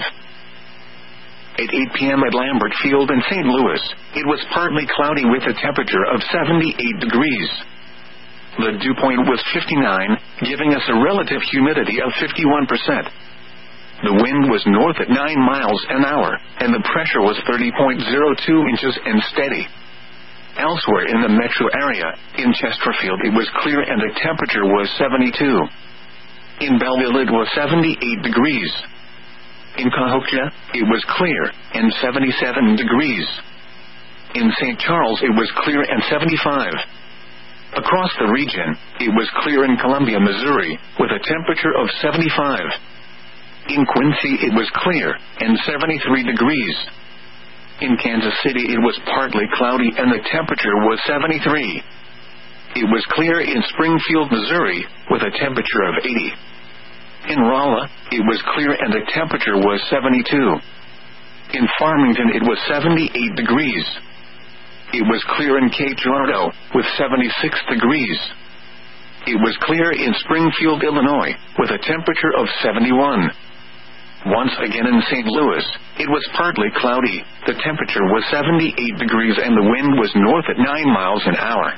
At eight p.m. at Lambert Field in Saint Louis, it was partly cloudy with a temperature of seventy-eight degrees. The dew point was fifty-nine, giving us a relative humidity of fifty-one percent. The wind was north at nine miles an hour, and the pressure was thirty point zero two inches and steady. Elsewhere in the metro area, in Chesterfield it was clear and the temperature was seventy-two. In Belleville it was seventy-eight degrees. In Cahokia, it was clear and seventy-seven degrees. In Saint Charles it was clear and seventy-five. Across the region, it was clear in Columbia, Missouri, with a temperature of seventy-five. In Quincy it was clear and seventy-three degrees. In Kansas City it was partly cloudy and the temperature was seventy-three. It was clear in Springfield, Missouri, with a temperature of eighty. In Rolla, it was clear and the temperature was seventy-two. In Farmington it was seventy-eight degrees. It was clear in Cape Girardeau, with seventy-six degrees. It was clear in Springfield, Illinois, with a temperature of seventy-one. Once again in Saint Louis, it was partly cloudy, the temperature was seventy-eight degrees and the wind was north at nine miles an hour.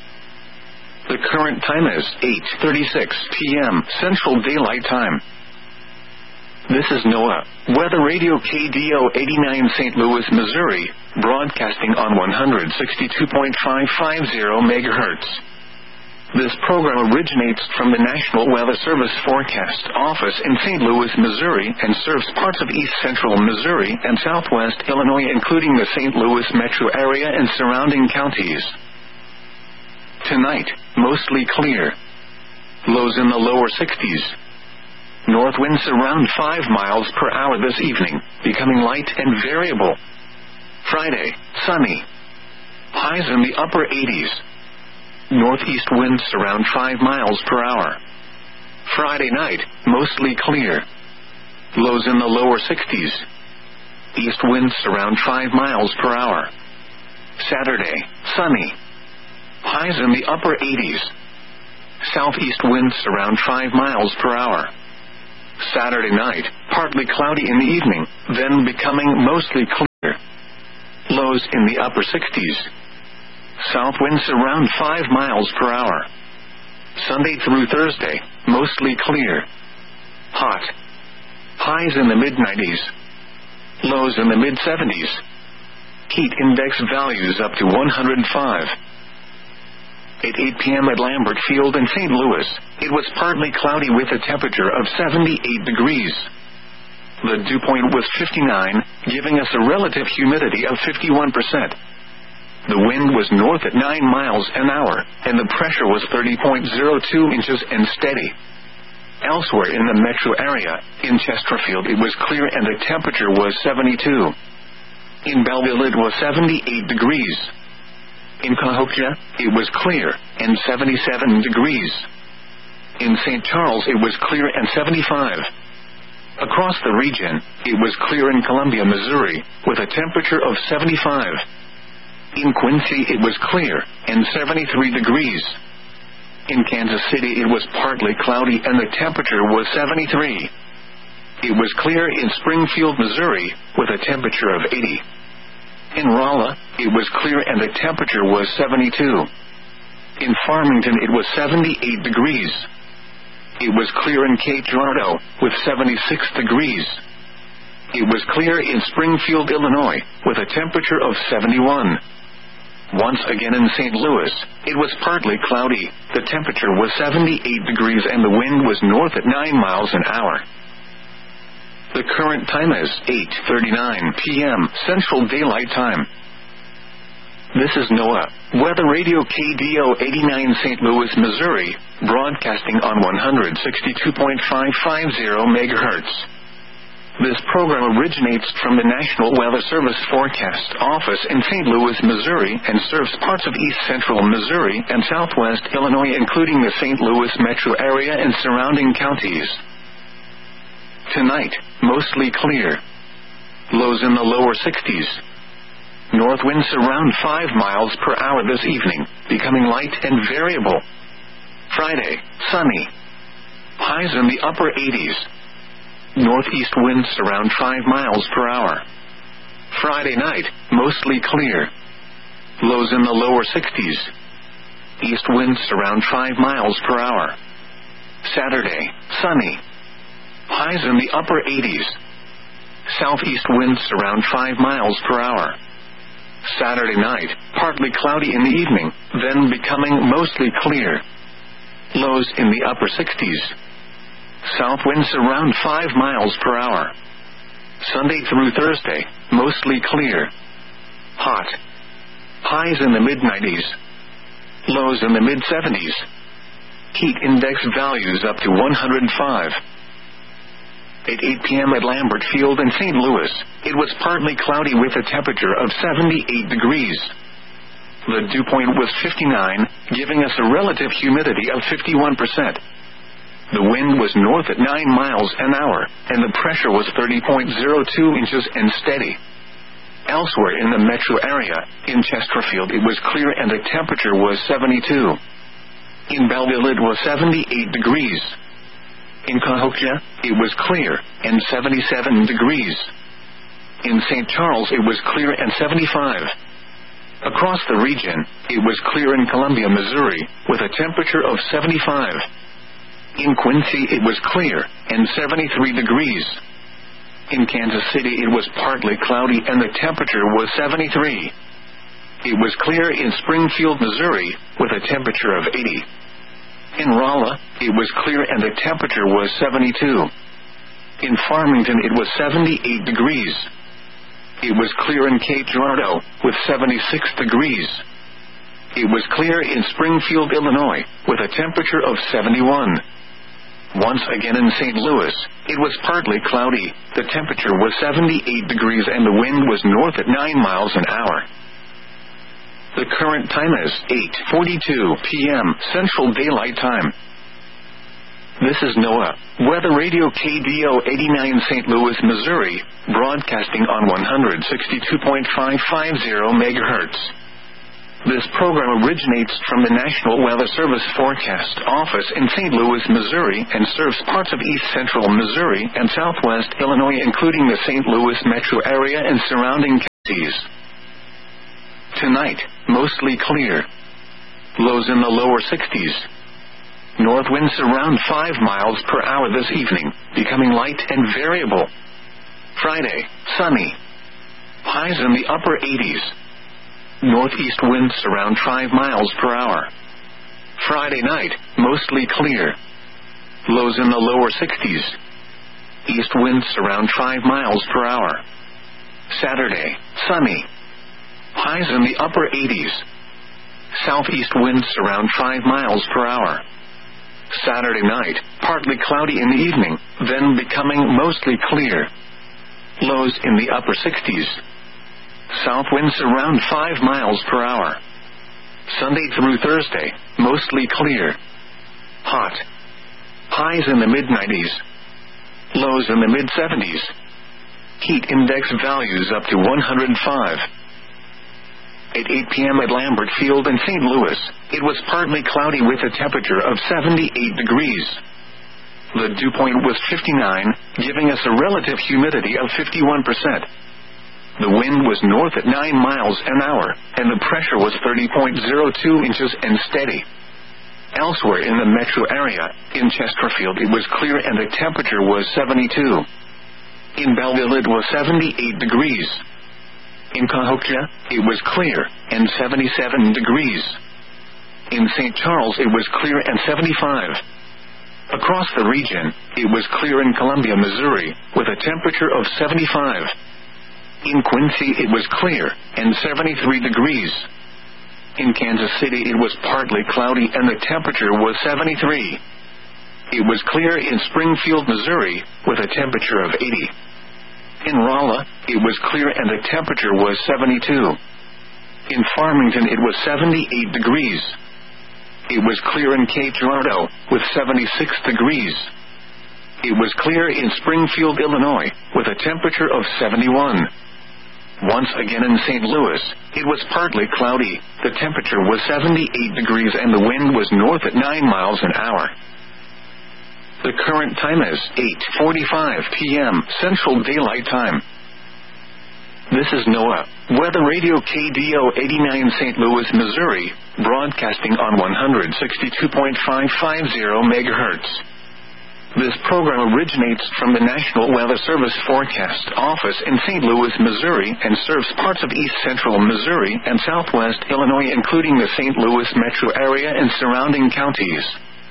The current time is eight thirty-six p.m. Central Daylight Time. This is NOAA, Weather Radio K D O eighty-nine Saint Louis, Missouri, broadcasting on one sixty-two point five five zero megahertz. This program originates from the National Weather Service Forecast Office in Saint Louis, Missouri, and serves parts of east central Missouri and southwest Illinois, including the Saint Louis metro area and surrounding counties. Tonight, mostly clear. Lows in the lower sixties. North winds around five miles per hour this evening, becoming light and variable. Friday, sunny. Highs in the upper eighties. Northeast winds around five miles per hour. Friday night, mostly clear. Lows in the lower sixties. East winds around five miles per hour. Saturday, sunny. Highs in the upper eighties. Southeast winds around five miles per hour. Saturday night, partly cloudy in the evening, then becoming mostly clear. lows in the upper sixties. South winds around five miles per hour. Sunday through Thursday, mostly clear. Hot. Highs in the mid nineties. Lows in the mid seventies. Heat index values up to one hundred five. At eight p.m. at Lambert Field in Saint Louis, it was partly cloudy with a temperature of seventy-eight degrees. The dew point was fifty-nine, giving us a relative humidity of fifty-one percent. The wind was north at nine miles an hour, and the pressure was thirty point zero two inches and steady. Elsewhere in the metro area, in Chesterfield it was clear and the temperature was seventy-two. In Belleville it was seventy-eight degrees. In Cahokia, it was clear, and seventy-seven degrees. In Saint Charles it was clear and seventy-five. Across the region, it was clear in Columbia, Missouri, with a temperature of seventy-five. In Quincy it was clear, and seventy-three degrees. In Kansas City it was partly cloudy and the temperature was seventy-three. It was clear in Springfield, Missouri, with a temperature of eighty. In Rolla, it was clear and the temperature was seventy-two. In Farmington it was seventy-eight degrees. It was clear in Cape Girardeau, with seventy-six degrees. It was clear in Springfield, Illinois, with a temperature of seventy-one. Once again in Saint Louis, it was partly cloudy, the temperature was seventy-eight degrees and the wind was north at nine miles an hour. The current time is eight thirty-nine p.m. Central Daylight Time. This is NOAA, Weather Radio K D O eighty-nine Saint Louis, Missouri, broadcasting on one hundred sixty-two point five five zero megahertz. This program originates from the National Weather Service Forecast Office in Saint Louis, Missouri, and serves parts of east central Missouri and southwest Illinois, including the Saint Louis metro area and surrounding counties. Tonight, mostly clear. Lows in the lower sixties. North winds around five miles per hour this evening, becoming light and variable. Friday, sunny. Highs in the upper eighties. Northeast winds around five miles per hour. Friday night, mostly clear. Lows in the lower sixties. East winds around five miles per hour. Saturday, sunny. Highs in the upper eighties. Southeast winds around five miles per hour. Saturday night, partly cloudy in the evening, then becoming mostly clear. Lows in the upper sixties. South winds around five miles per hour. Sunday through Thursday, mostly clear. Hot. Highs in the mid nineties. Lows in the mid seventies. Heat index values up to one hundred five. At eight p.m. at Lambert Field in Saint Louis, it was partly cloudy with a temperature of seventy-eight degrees. The dew point was fifty-nine, giving us a relative humidity of fifty-one percent. The wind was north at nine miles an hour, and the pressure was thirty point zero two inches and steady. Elsewhere in the metro area, in Chesterfield it was clear and the temperature was seventy-two. In Belleville it was seventy-eight degrees. In Cahokia, it was clear, and seventy-seven degrees. In Saint Charles it was clear and seventy-five. Across the region, it was clear in Columbia, Missouri, with a temperature of seventy-five. In Quincy it was clear, and seventy-three degrees. In Kansas City it was partly cloudy and the temperature was seventy-three. It was clear in Springfield, Missouri, with a temperature of eighty. In Rolla, it was clear and the temperature was seventy-two. In Farmington it was seventy-eight degrees. It was clear in Cape Girardeau, with seventy-six degrees. It was clear in Springfield, Illinois, with a temperature of seventy-one. Once again in Saint Louis, it was partly cloudy, the temperature was seventy-eight degrees and the wind was north at nine miles an hour. The current time is eight forty-two p.m. Central Daylight Time. This is NOAA, Weather Radio K D O eighty-nine Saint Louis, Missouri, broadcasting on one hundred sixty-two point five five zero megahertz. This program originates from the National Weather Service Forecast Office in Saint Louis, Missouri, and serves parts of east central Missouri and southwest Illinois, including the Saint Louis metro area and surrounding counties. Tonight, mostly clear. Lows in the lower sixties. North winds around five miles per hour this evening, becoming light and variable. Friday, sunny. Highs in the upper eighties. Northeast winds around five miles per hour. Friday night, mostly clear. Lows in the lower sixties. East winds around five miles per hour. Saturday, sunny. Highs in the upper eighties. Southeast winds around five miles per hour. Saturday night, partly cloudy in the evening, then becoming mostly clear. Lows in the upper sixties. South winds around five miles per hour. Sunday through Thursday, mostly clear. Hot. Highs in the mid nineties. Lows in the mid seventies. Heat index values up to one hundred five. At eight p.m. at Lambert Field in Saint Louis, it was partly cloudy with a temperature of seventy-eight degrees. The dew point was fifty-nine, giving us a relative humidity of fifty-one percent. The wind was north at nine miles an hour, and the pressure was thirty point zero two inches and steady. Elsewhere in the metro area, in Chesterfield it was clear and the temperature was seventy-two. In Belleville it was seventy-eight degrees. In Cahokia, it was clear, and seventy-seven degrees. In Saint Charles it was clear and seventy-five. Across the region, it was clear in Columbia, Missouri, with a temperature of seventy-five. In Quincy it was clear, and seventy-three degrees. In Kansas City it was partly cloudy and the temperature was seventy-three. It was clear in Springfield, Missouri, with a temperature of eighty. In Rolla, it was clear and the temperature was seventy-two. In Farmington it was seventy-eight degrees. It was clear in Cape Girardeau, with seventy-six degrees. It was clear in Springfield, Illinois, with a temperature of seventy-one. Once again in Saint Louis, it was partly cloudy, the temperature was seventy-eight degrees and the wind was north at nine miles an hour. The current time is eight forty-five p.m. Central Daylight Time. This is NOAA, Weather Radio K D O eighty-nine Saint Louis, Missouri, broadcasting on one sixty-two point five five zero megahertz. This program originates from the National Weather Service Forecast Office in Saint Louis, Missouri, and serves parts of east central Missouri and southwest Illinois, including the Saint Louis metro area and surrounding counties.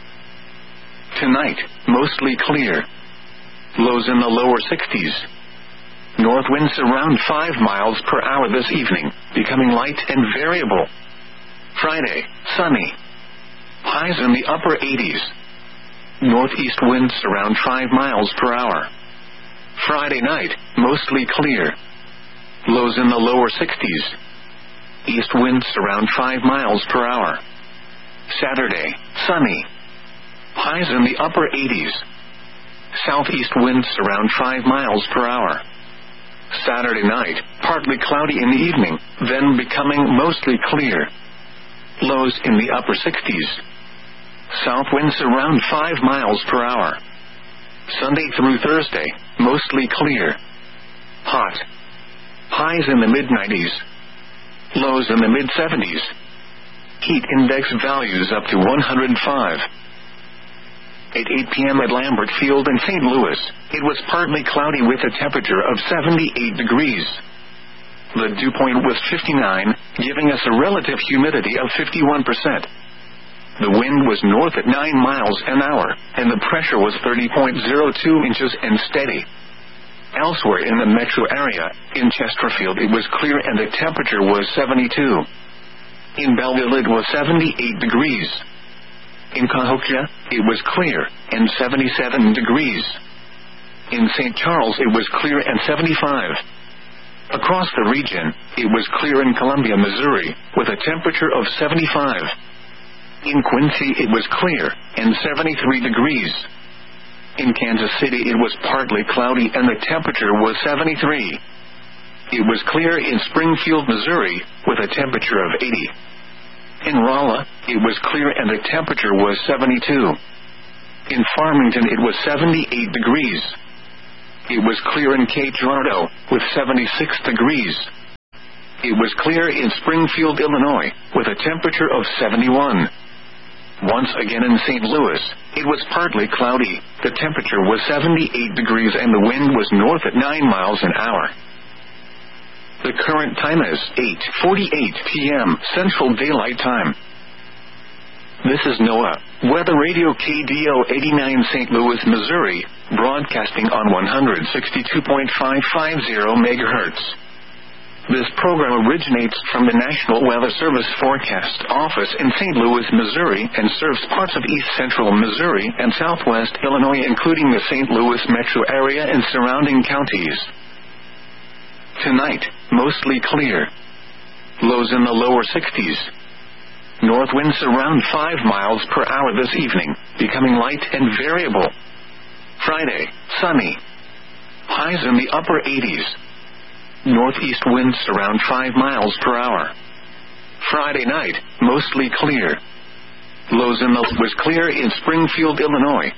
Tonight, mostly clear. Lows in the lower sixties. North winds around five miles per hour this evening, becoming light and variable. Friday, sunny. Highs in the upper eighties. Northeast winds around five miles per hour. Friday night, mostly clear. Lows in the lower sixties. East winds around five miles per hour. Saturday, sunny. Highs in the upper eighties. Southeast winds around five miles per hour. Saturday night, partly cloudy in the evening, then becoming mostly clear. Lows in the upper sixties. South winds around five miles per hour. Sunday through Thursday, mostly clear. Hot. Highs in the mid nineties. Lows in the mid seventies. Heat index values up to one hundred five. At eight p.m. at Lambert Field in Saint Louis, it was partly cloudy with a temperature of seventy-eight degrees. The dew point was fifty-nine, giving us a relative humidity of fifty-one percent. The wind was north at nine miles an hour, and the pressure was thirty point zero two inches and steady. Elsewhere in the metro area, in Chesterfield it was clear and the temperature was seventy-two. In Belleville it was seventy-eight degrees. In Cahokia, it was clear, and seventy-seven degrees. In Saint Charles it was clear and seventy-five. Across the region, it was clear in Columbia, Missouri, with a temperature of seventy-five. In Quincy it was clear, and seventy-three degrees. In Kansas City it was partly cloudy and the temperature was seventy-three. It was clear in Springfield, Missouri, with a temperature of eighty. In Rolla, it was clear and the temperature was seventy-two. In Farmington it was seventy-eight degrees. It was clear in Cape Girardeau, with seventy-six degrees. It was clear in Springfield, Illinois, with a temperature of seventy-one. Once again in Saint Louis, it was partly cloudy. The temperature was seventy-eight degrees and the wind was north at nine miles an hour. The current time is eight forty-eight p.m. Central Daylight Time. This is NOAA Weather Radio K D O eighty-nine Saint Louis, Missouri, broadcasting on one sixty-two point five five zero megahertz. This program originates from the National Weather Service Forecast Office in Saint Louis, Missouri, and serves parts of east central Missouri and southwest Illinois, including the Saint Louis metro area and surrounding counties. Tonight, mostly clear. Lows in the lower sixties. North winds around five miles per hour this evening, becoming light and variable. Friday, sunny. Highs in the upper eighties. Northeast winds around five miles per hour. Friday night, mostly clear. Lows in the was clear in Springfield, Illinois,